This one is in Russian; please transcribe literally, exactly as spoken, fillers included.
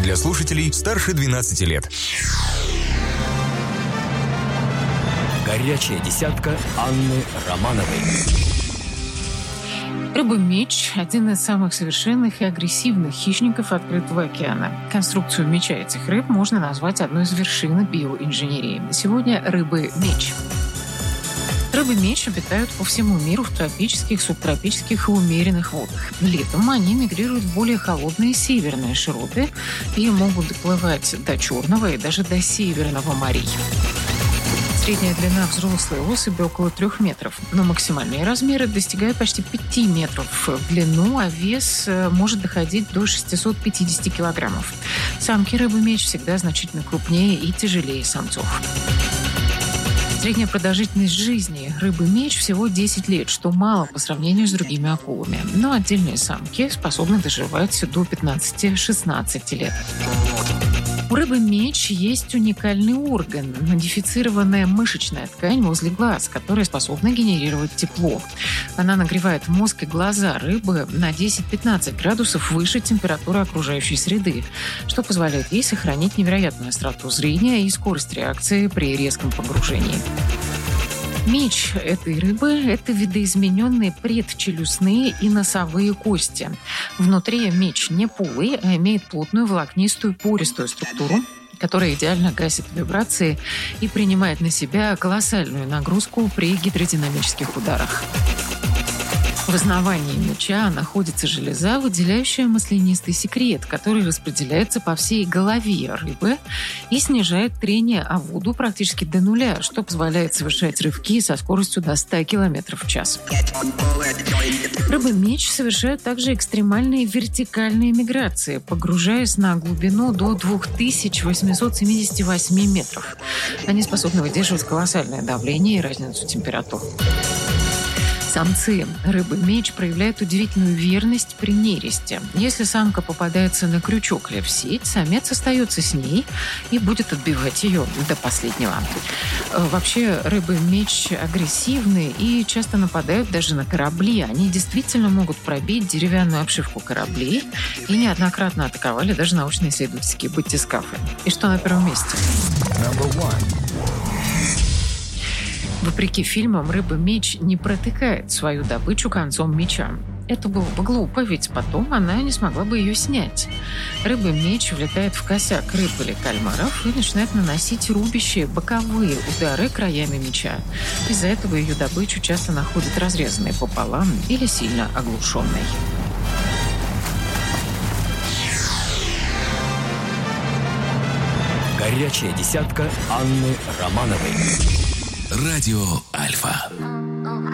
для слушателей старше двенадцати лет. Горячая десятка Анны Романовой. Рыба-меч – один из самых совершенных и агрессивных хищников открытого океана. Конструкцию меча этих рыб можно назвать одной из вершин биоинженерии. Сегодня рыбы-меч. Рыбы-меч обитают по всему миру в тропических, субтропических и умеренных водах. Летом они мигрируют в более холодные северные широты и могут доплывать до Черного и даже до Северного морей. Средняя длина взрослой особи около трех метров, но максимальные размеры достигают почти пяти метров в длину, а вес может доходить до шестисот пятидесяти килограммов. Самки рыбы-меч всегда значительно крупнее и тяжелее самцов. Средняя продолжительность жизни рыбы-меч всего десять лет, что мало по сравнению с другими акулами. Но отдельные самки способны доживать до пятнадцати-шестнадцати лет. У рыбы-меч есть уникальный орган – модифицированная мышечная ткань возле глаз, которая способна генерировать тепло. Она нагревает мозг и глаза рыбы на десять-пятнадцать градусов выше температуры окружающей среды, что позволяет ей сохранить невероятную остроту зрения и скорость реакции при резком погружении. Меч этой рыбы – это видоизмененные предчелюстные и носовые кости. Внутри меч не полый, а имеет плотную волокнистую пористую структуру, которая идеально гасит вибрации и принимает на себя колоссальную нагрузку при гидродинамических ударах. В основании меча находится железа, выделяющая маслянистый секрет, который распределяется по всей голове рыбы и снижает трение о воду практически до нуля, что позволяет совершать рывки со скоростью до ста километров в час. Рыбы-меч совершают также экстремальные вертикальные миграции, погружаясь на глубину до две тысячи восемьсот семьдесят восемь метров. Они способны выдерживать колоссальное давление и разницу температур. Самцы рыбы-меч проявляют удивительную верность при нересте. Если самка попадается на крючок или в сеть, самец остается с ней и будет отбивать ее до последнего. Вообще рыбы-меч агрессивны и часто нападают даже на корабли. Они действительно могут пробить деревянную обшивку кораблей и неоднократно атаковали даже научно-исследовательские батискафы. И что на первом месте? Вопреки фильмам, рыба-меч не протыкает свою добычу концом меча. Это было бы глупо, ведь потом она не смогла бы ее снять. Рыба-меч влетает в косяк рыб или кальмаров и начинает наносить рубящие боковые удары краями меча. Из-за этого ее добычу часто находят разрезанной пополам или сильно оглушенной. Горячая десятка Анны Романовой. Радио Альфа.